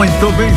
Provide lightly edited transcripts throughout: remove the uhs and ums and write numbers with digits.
Muito bem,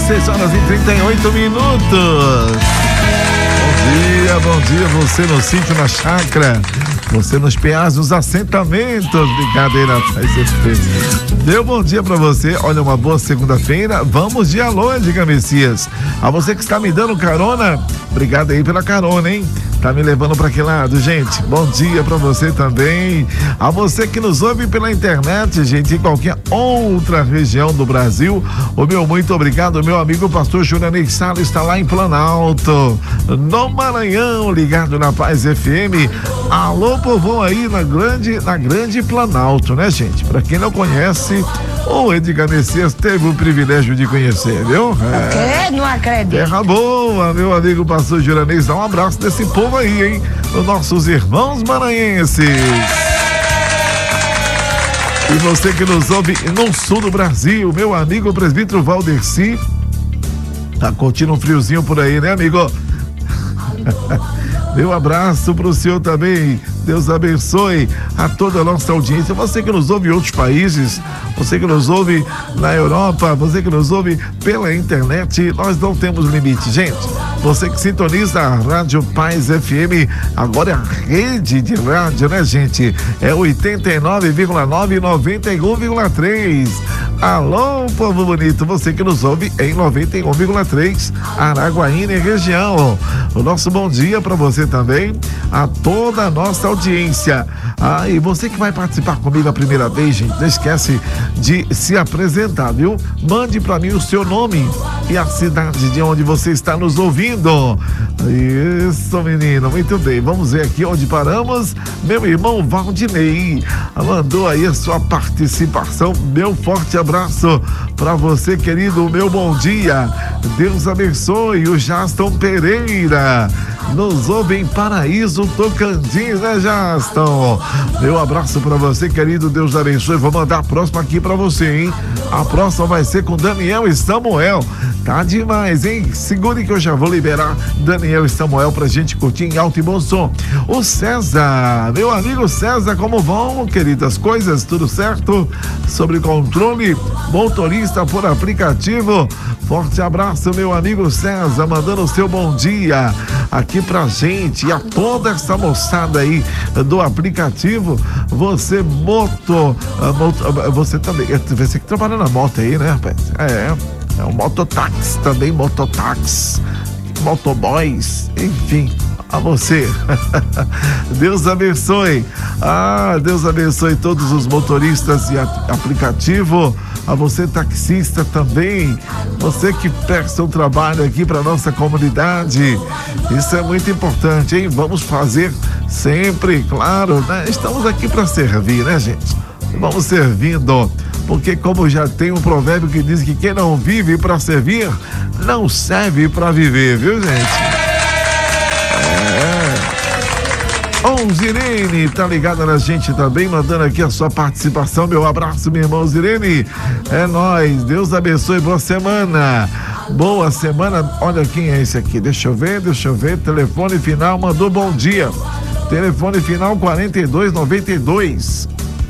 6h38. Bom dia, você no sítio, na chácara, você nos PAs, nos assentamentos. Brincadeira, deu bom dia pra você. Olha, uma boa segunda-feira. Vamos de alô, Edgar Messias. A você que está me dando carona, obrigado aí pela carona, hein? Tá me levando para que lado, gente? Bom dia para você também. A você que nos ouve pela internet, gente, em qualquer outra região do Brasil, o meu muito obrigado. Meu amigo pastor Juranei Salo está lá em Planalto, no Maranhão, ligado na Paz FM. Alô, povão aí na grande Planalto, né, gente? Para quem não conhece, o Edgar Messias teve o privilégio de conhecer, viu? Não acredito. Terra boa, meu amigo pastor Juranei. Dá um abraço desse povo aí, hein? Os nossos irmãos maranhenses. E você que nos ouve no sul do Brasil, meu amigo presbítero Valdeci. Tá curtindo um friozinho por aí, né, amigo? Meu abraço pro senhor também. Deus abençoe a toda a nossa audiência. Você que nos ouve em outros países, você que nos ouve na Europa, você que nos ouve pela internet, nós não temos limite, gente. Você que sintoniza a Rádio Paz FM, agora é a rede de rádio, né, gente? É 89,9 e 91,3. Alô, povo bonito, você que nos ouve em 91,3, Araguaína e região. O nosso bom dia para você também, a toda a nossa audiência. E você que vai participar comigo a primeira vez, gente, não esquece de se apresentar, viu? Mande para mim o seu nome e a cidade de onde você está nos ouvindo. Isso, menino, muito bem. Vamos ver aqui onde paramos. Meu irmão Valdinei mandou aí a sua participação. Meu forte abraço para você, querido. Meu bom dia. Deus abençoe. O Jaston Pereira nos ouve em Paraíso, Tocantins, né, Jaston? Meu abraço pra você, querido. Deus abençoe. Vou mandar a próxima aqui pra você, hein? A próxima vai ser com Daniel e Samuel. Tá demais, hein? Segure que eu já vou liberar Daniel e Samuel pra gente curtir em alto e bom som. O César, meu amigo César, como vão, queridas coisas? Tudo certo? Sobre controle, motorista por aplicativo. Forte abraço, meu amigo César, mandando o seu bom dia aqui pra gente e a toda essa moçada aí do aplicativo. Você você também, você que trabalha na moto aí, né, rapaz? É um mototáxi também, mototáxi, motoboys, enfim, a você. Deus abençoe. Deus abençoe todos os motoristas de aplicativo. A você taxista também, você que presta um trabalho aqui para nossa comunidade. Isso é muito importante, hein? Vamos fazer sempre, claro, né? Estamos aqui para servir, né, gente? Vamos servindo, porque como já tem um provérbio que diz que quem não vive para servir, não serve para viver, viu, gente? Zirene, tá ligada na gente também, mandando aqui a sua participação. Meu abraço, meu irmão Zirene. É nóis, Deus abençoe, boa semana. Boa semana. Olha quem é esse aqui, deixa eu ver. Telefone final, mandou bom dia. Telefone final 4292.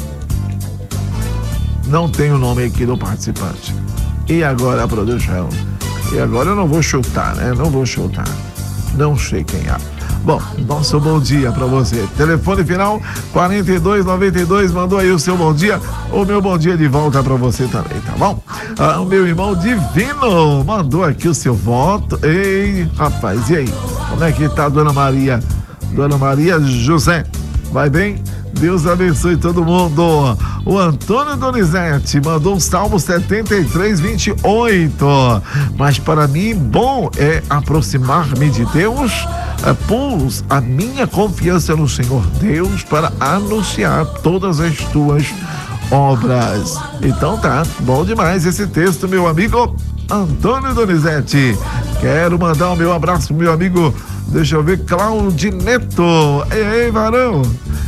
Não tem o nome aqui do participante. E agora, produção? E agora eu não vou chutar, né? Não sei quem é. Bom, nosso bom dia pra você. Telefone final 4292, mandou aí o seu bom dia. O meu bom dia de volta pra você também, tá bom? O meu irmão Divino mandou aqui o seu voto. Ei, rapaz, e aí? Como é que tá a Dona Maria? Dona Maria José, vai bem? Deus abençoe todo mundo. O Antônio Donizete mandou o Salmo 73:28. Mas para mim, bom é aproximar-me de Deus. Pus a minha confiança no Senhor Deus para anunciar todas as tuas obras. Então tá, bom demais esse texto, meu amigo Antônio Donizete. Quero mandar o meu abraço pro meu amigo, deixa eu ver, Claudineto. Ei, varão.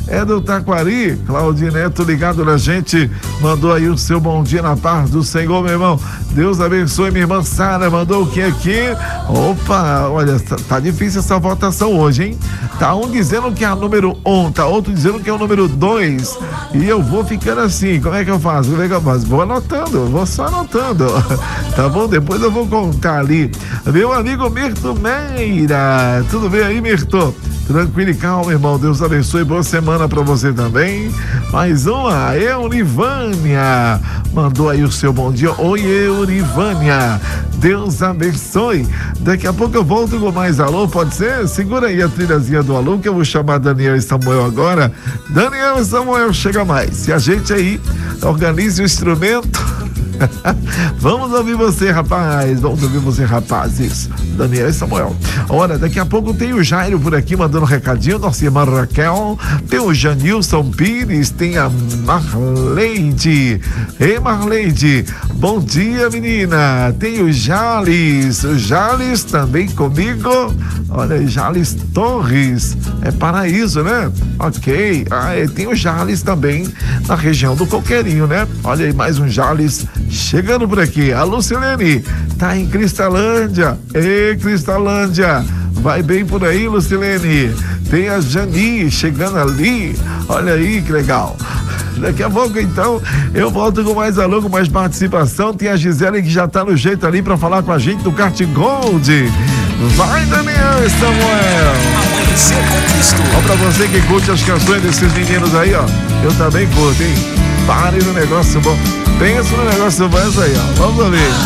é do Taquari. Claudinho Neto ligado na gente, mandou aí o seu bom dia na paz do Senhor, meu irmão. Deus abençoe. Minha irmã Sara mandou o que aqui? Opa, olha, tá difícil essa votação hoje, hein? Tá um dizendo que é a número 1, tá outro dizendo que é o número 2. E eu vou ficando assim, como é que eu faço? Vou anotando, vou só anotando. Tá bom? Depois eu vou contar ali. Meu amigo Mirto Meira, tudo bem aí, Mirto? Tranquilo e calmo, irmão. Deus abençoe. Boa semana pra você também. Mais uma, Eunivânia mandou aí o seu bom dia. Oi, Eunivânia. Deus abençoe. Daqui a pouco eu volto com mais alô, pode ser? Segura aí a trilhazinha do alô que eu vou chamar Daniel e Samuel agora. Daniel e Samuel, chega mais. Se a gente aí organize o instrumento. Vamos ouvir você, rapaz. Vamos ouvir você, rapazes. Daniel e Samuel. Olha, daqui a pouco tem o Jairo por aqui mandando um recadinho. Nossa irmã Raquel. Tem o Janilson Pires. Tem a Marleide. Ei, Marleide. Bom dia, menina. Tem o Jales. O Jales também comigo. Olha aí, Jales Torres. É Paraíso, né? Ok. Tem o Jales também na região do Coqueirinho, né? Olha aí, mais um Jales chegando por aqui. A Lucilene tá em Cristalândia. Ei, Cristalândia, vai bem por aí, Lucilene. Tem a Jani chegando ali. Olha aí que legal. Daqui a pouco, então, eu volto com mais alô, com mais participação. Tem a Gisele que já tá no jeito ali pra falar com a gente do Kart Gold. Vai, Daniel e Samuel. Amanhecer com Cristo. Ó, pra você que curte as canções desses meninos aí, ó. Eu também curto, hein? Pare no negócio bom. Pensa no negócio bom, essa aí, ó. Vamos ouvir.